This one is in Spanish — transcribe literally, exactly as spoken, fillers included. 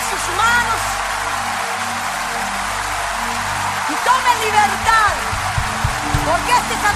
sus manos y tomen libertad, porque este es